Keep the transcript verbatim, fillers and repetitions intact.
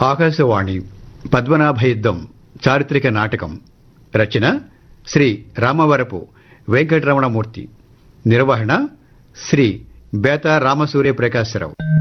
ఆకాశవాణి పద్మనాభ యుద్ధం చారిత్రక నాటకం. రచన శ్రీ రామవరపు వెంకటరమణమూర్తి. నిర్వహణ శ్రీ బేతా రామసూర్య ప్రకాశరావు.